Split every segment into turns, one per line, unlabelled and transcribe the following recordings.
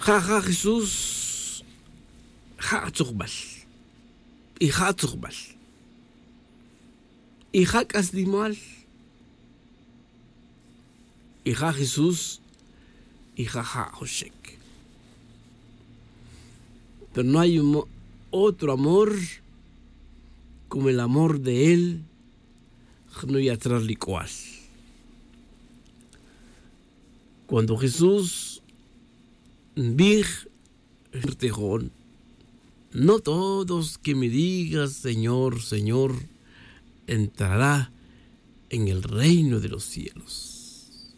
Jaja Jesús, ja tzugbal, y ja tzugbal, y ja casdimal, y ja Jesús, y ja Joshek. Pero no hay otro amor como el amor de Él, no hay atrás licual. Cuando Jesús Big Tejón, no todos que me digas Señor, Señor, entrará en el reino de los cielos,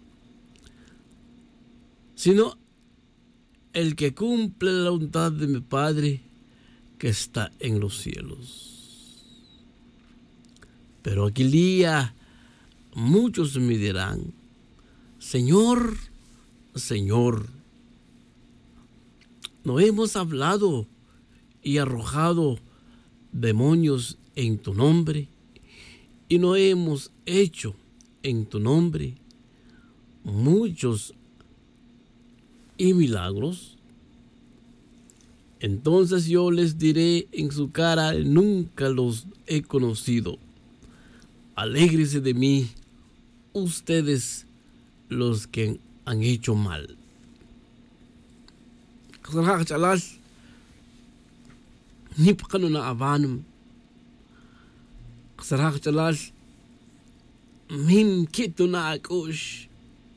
sino el que cumple la voluntad de mi Padre que está en los cielos. Pero aquel día muchos me dirán, Señor, Señor, ¿no hemos hablado y arrojado demonios en tu nombre? ¿Y no hemos hecho en tu nombre muchos y milagros? Entonces yo les diré en su cara, nunca los he conocido. Alégrense de mí, ustedes los que han hecho mal. Ni pakano na abanum. Sarak chalal. Min kito na akush.